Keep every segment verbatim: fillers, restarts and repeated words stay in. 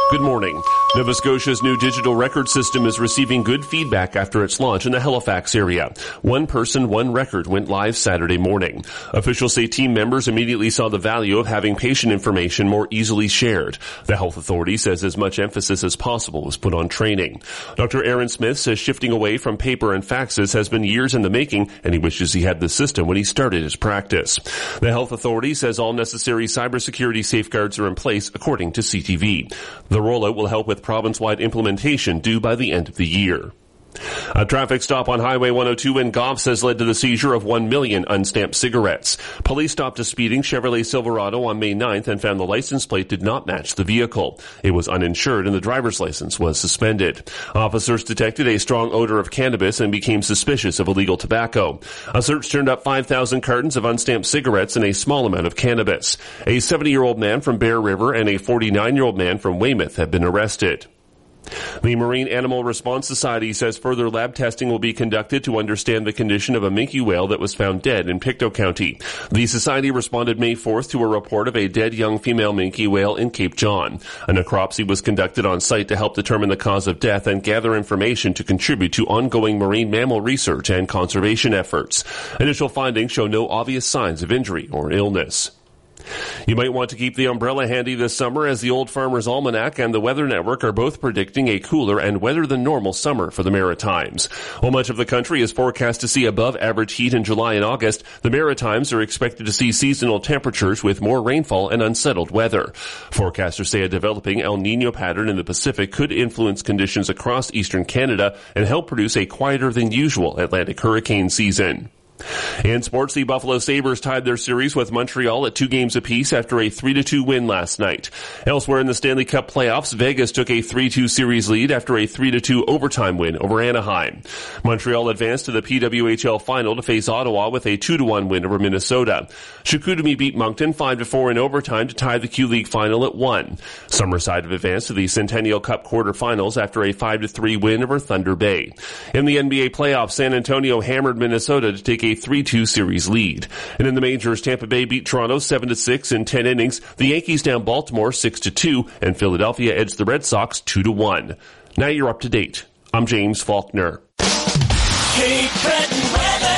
Good morning. Nova Scotia's new digital record system is receiving good feedback after its launch in the Halifax area. One person, one record went live Saturday morning. Officials say team members immediately saw the value of having patient information more easily shared. The health authority says as much emphasis as possible was put on training. Doctor Aaron Smith says shifting away from paper and faxes has been years in the making, and he wishes he had the system when he started his practice. The health authority says all necessary cybersecurity safeguards are in place, according to C T V. The rollout will help with province-wide implementation due by the end of the year. A traffic stop on Highway one oh two in Goffs has led to the seizure of one million unstamped cigarettes. Police stopped a speeding Chevrolet Silverado on May ninth and found the license plate did not match the vehicle. It was uninsured and the driver's license was suspended. Officers detected a strong odor of cannabis and became suspicious of illegal tobacco. A search turned up five thousand cartons of unstamped cigarettes and a small amount of cannabis. A seventy-year-old man from Bear River and a forty-nine-year-old man from Weymouth have been arrested. The Marine Animal Response Society says further lab testing will be conducted to understand the condition of a minke whale that was found dead in Pictou County. The society responded May fourth to a report of a dead young female minke whale in Cape John. A necropsy was conducted on site to help determine the cause of death and gather information to contribute to ongoing marine mammal research and conservation efforts. Initial findings show no obvious signs of injury or illness. You might want to keep the umbrella handy this summer, as the Old Farmer's Almanac and the Weather Network are both predicting a cooler and wetter than normal summer for the Maritimes. While much of the country is forecast to see above average heat in July and August, the Maritimes are expected to see seasonal temperatures with more rainfall and unsettled weather. Forecasters say a developing El Niño pattern in the Pacific could influence conditions across eastern Canada and help produce a quieter than usual Atlantic hurricane season. In sports, the Buffalo Sabres tied their series with Montreal at two games apiece after a three to two win last night. Elsewhere in the Stanley Cup playoffs, Vegas took a three two series lead after a three to two overtime win over Anaheim. Montreal advanced to the P W H L final to face Ottawa with a two to one win over Minnesota. Chicoutimi beat Moncton five to four in overtime to tie the Q-League final at one. Summerside have advanced to the Centennial Cup quarterfinals after a five to three win over Thunder Bay. In the N B A playoffs, San Antonio hammered Minnesota to take a three two series lead. And in the majors, Tampa Bay beat Toronto seven to six in ten innings. The Yankees down Baltimore six to two, and Philadelphia edged the Red Sox two to one. Now you're up to date. I'm James Faulkner. Cape Breton weather.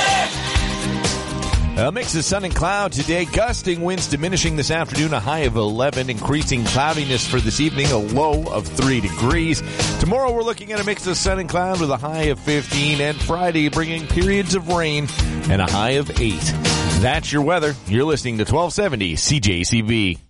A mix of sun and cloud today. Gusting winds diminishing this afternoon. A high of eleven. Increasing cloudiness for this evening. A low of three degrees. Tomorrow we're looking at a mix of sun and cloud with a high of fifteen. And Friday bringing periods of rain and a high of eight. That's your weather. You're listening to twelve seventy C J C V.